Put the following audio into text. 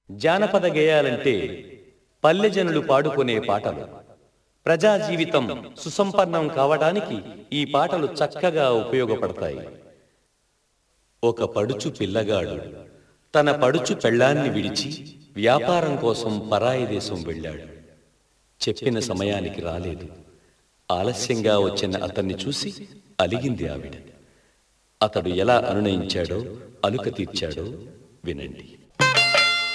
జానపద గేయాలంటే పల్లె జనులు పాడుకునే పాటలు. ప్రజా జీవితం సుసంపన్నం కావడానికి ఈ పాటలు చక్కగా ఉపయోగపడతాయి. ఒక పడుచు పిల్లగాడు తన పడుచు పెళ్ళాన్ని విడిచి వ్యాపారం కోసం పరాయి దేశం వెళ్ళాడు. చెప్పిన సమయానికి రాలేదు. ఆలస్యంగా వచ్చిన అతన్ని చూసి అలిగింది ఆవిడ. అతడు ఎలా అనునయించాడో, అలుక తీర్చాడో వినండి.